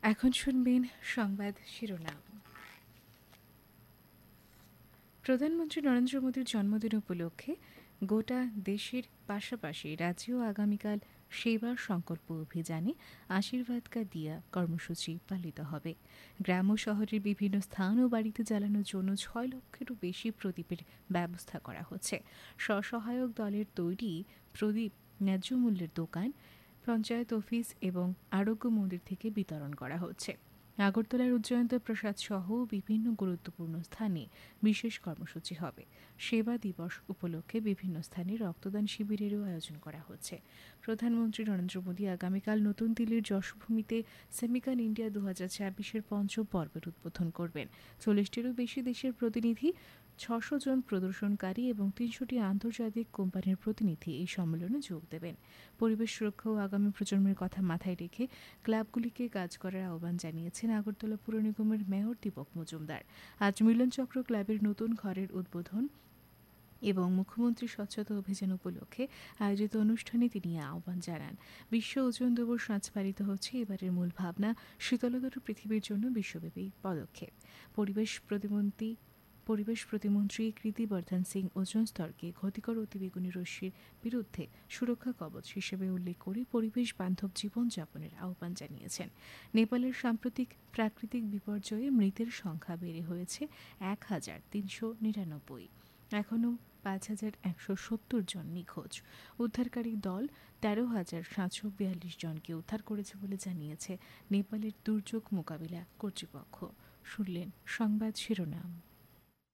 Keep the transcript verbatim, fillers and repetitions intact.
এখন শুনবেন সংবাদ শিরোনাম। প্রধানমন্ত্রী নরেন্দ্র মোদীর জন্মদিন উপলক্ষে গোটা দেশের পাশাপাশি রাজ্যেও আগামীকাল সেবা সংকল্প অভিযানে আশীর্বাদ কা দিয়া কর্মসূচি পালিত হবে। গ্রাম ও শহরের বিভিন্ন স্থান ও বাড়িতে জ্বালানোর জন্য ছয় লক্ষেরও বেশি প্রদীপের ব্যবস্থা করা হচ্ছে। স্বসহায়ক দলের তৈরি প্রদীপ ন্যায্য মূল্যের দোকান, পঞ্চায়েত অফিস এবং আরোগ্য মন্দির থেকে বিতরণ করা হচ্ছে। আগরতলার উজ্জয়ন্ত প্রসাদ সহ বিভিন্ন গুরুত্বপূর্ণ স্থানে বিশেষ কর্মসূচি হবে। সেবা দিবস উপলক্ষে বিভিন্ন স্থানে রক্তদান শিবিরেরও আয়োজন করা হচ্ছে। প্রধানমন্ত্রী নরেন্দ্র মোদী আগামীকাল নতুন দিল্লির যশভূমিতে সেমিকন ইন্ডিয়া দু হাজার ছাব্বিশের পঞ্চম পর্বের উদ্বোধন করবেন। চল্লিশটিরও বেশি দেশের প্রতিনিধি, ছশো জন প্রদর্শনকারী এবং তিনশোটি আন্তর্জাতিক কোম্পানির প্রতিনিধি এই সম্মেলনে যোগ দেবেন। পরিবেশ সুরক্ষা ও আগামী প্রজন্মের কথা মাথায় রেখে ক্লাবগুলিকে কাজ করার আহ্বান জানিয়েছেন আগরতলা পুর নিগমের মেয়র দীপক মজুমদার। আজ মিলনচক্র ক্লাবের নতুন ঘরের উদ্বোধন এবং মুখ্যমন্ত্রী স্বচ্ছতা অভিযান উপলক্ষে আয়োজিত অনুষ্ঠানে তিনি আহ্বান জানান। বিশ্ব ওজন দিবস আজ পালিত হচ্ছে। এবারের মূল ভাবনা শীতলতর পৃথিবীর জন্য বিশ্বব্যাপী পদক্ষেপ। পরিবেশ প্রতিমন্ত্রী পরিবেশ প্রতিমন্ত্রী কৃতিবর্ধন সিং ওজন স্তরকে ক্ষতিকর অতিবেগুনি রশ্মির বিরুদ্ধে সুরক্ষা কবচ হিসেবে উল্লেখ করে পরিবেশ বান্ধব জীবনযাপনের আহ্বান জানিয়েছেন। নেপালের সাম্প্রতিক প্রাকৃতিক বিপর্যয়ে মৃতের সংখ্যা বেড়ে হয়েছে এক হাজার তিনশো নিরানব্বই। এখনও পাঁচ হাজার একশো সত্তর জন নিখোঁজ। উদ্ধারকারী দল তেরো হাজার সাতশো বিয়াল্লিশ জনকে উদ্ধার করেছে বলে জানিয়েছে নেপালের দুর্যোগ মোকাবিলা কর্তৃপক্ষ। শুনলেন সংবাদ শিরোনাম।